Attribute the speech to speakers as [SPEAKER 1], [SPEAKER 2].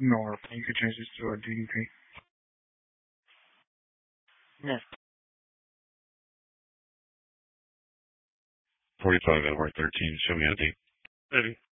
[SPEAKER 1] No, you could change this to a DDP.
[SPEAKER 2] Yes.
[SPEAKER 3] 45 Edward 13, show me ID.
[SPEAKER 1] Ready.